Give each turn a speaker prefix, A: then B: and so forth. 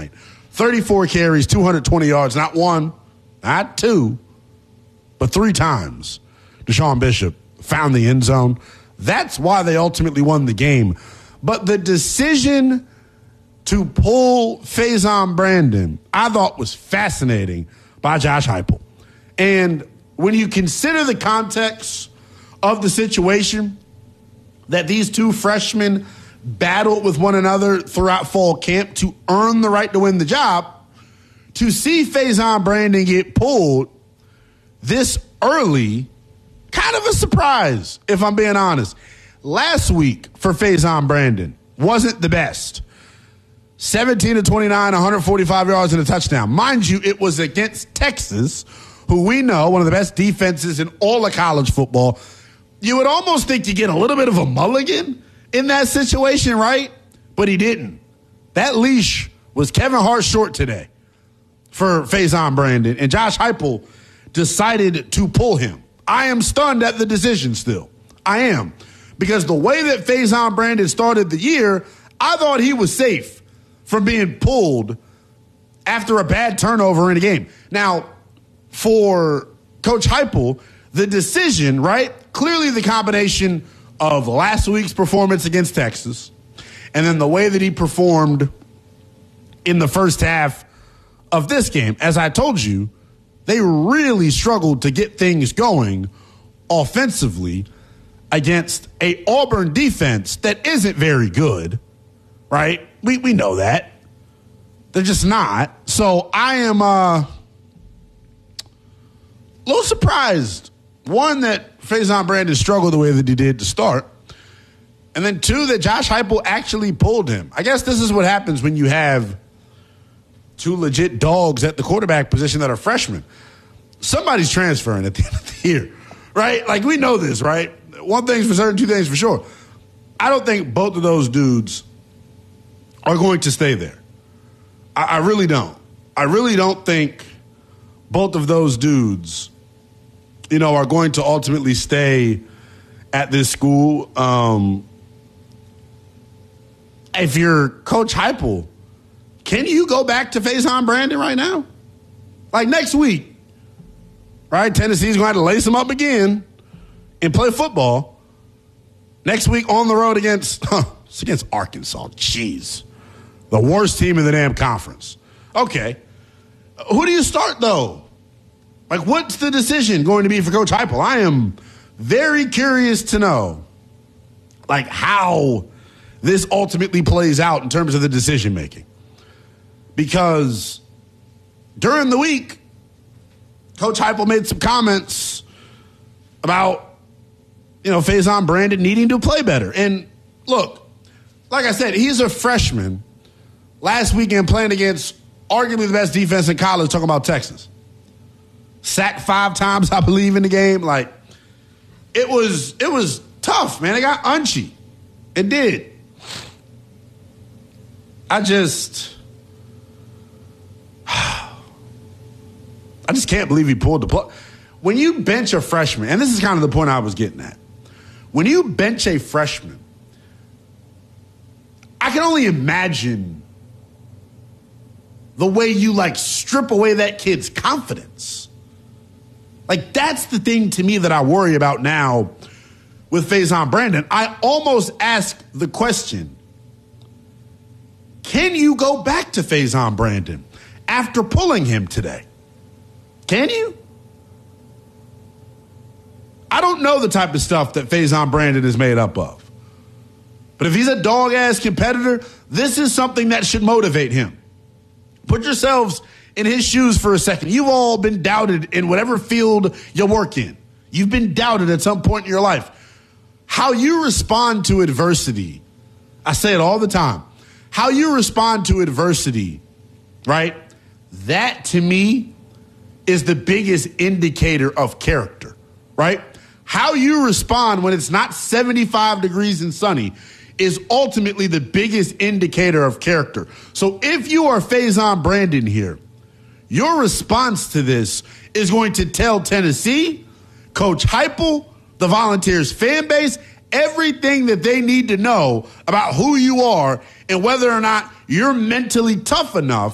A: night. 34 carries, 220 yards, not one, not two, but three times. Deshaun Bishop found the end zone. That's why they ultimately won the game. But the decision to pull Faison Brandon, I thought was fascinating by Josh Heupel. And when you consider the context of the situation that these two freshmen battled with one another throughout fall camp to earn the right to win the job, to see Faison Brandon get pulled this early, kind of a surprise, if I'm being honest. Last week for Faison Brandon wasn't the best. 17 to 29, 145 yards and a touchdown. Mind you, it was against Texas, who we know, one of the best defenses in all of college football. You would almost think you get a little bit of a mulligan in that situation, right? But he didn't. That leash was Kevin Hart short today for Faison Brandon, and Josh Heupel decided to pull him. I am stunned at the decision still. I am. Because the way that Faison Brandon started the year, I thought he was safe from being pulled after a bad turnover in a game. Now, for Coach Heupel, the decision, right? Clearly the combination of last week's performance against Texas and then the way that he performed in the first half of this game. As I told you, they really struggled to get things going offensively against a Auburn defense that isn't very good, right? We know that. They're just not. So I am a little surprised. One, that Faison Brandon struggled the way that he did to start. And then two, that Josh Heupel actually pulled him. I guess this is what happens when you have two legit dogs at the quarterback position that are freshmen. Somebody's transferring at the end of the year, right? Like, we know this, right? One thing's for certain, two things for sure. I don't think both of those dudes are going to stay there. I really don't. I really don't think both of those dudes, are going to ultimately stay at this school. If you're Coach Heupel, can you go back to Faison Brandon right now? Like next week, right? Tennessee's going to have to lace him up again and play football. Next week on the road against Arkansas. Jeez. The worst team in the damn conference. Okay. Who do you start, though? Like, what's the decision going to be for Coach Heupel? I am very curious to know, like, how this ultimately plays out in terms of the decision-making. Because during the week, Coach Heupel made some comments about, Faison Brandon needing to play better. And, look, like I said, he's a freshman. Last weekend playing against arguably the best defense in college, talking about Texas. Sacked 5 times, I believe, in the game. Like, it was tough, man. It got unchy. It did. I just can't believe he pulled the plug. When you bench a freshman, and this is kind of the point I was getting at. When you bench a freshman, I can only imagine the way you, strip away that kid's confidence. That's the thing to me that I worry about now with Faison Brandon. I almost ask the question, can you go back to Faison Brandon after pulling him today? Can you? I don't know the type of stuff that Faison Brandon is made up of. But if he's a dog-ass competitor, this is something that should motivate him. Put yourselves in his shoes for a second. You've all been doubted in whatever field you work in. You've been doubted at some point in your life. How you respond to adversity, I say it all the time, how you respond to adversity, right? That, to me, is the biggest indicator of character, right? How you respond when it's not 75 degrees and sunny is ultimately the biggest indicator of character. So if you are Faison Brandon here, your response to this is going to tell Tennessee, Coach Heupel, the Volunteers fan base, everything that they need to know about who you are and whether or not you're mentally tough enough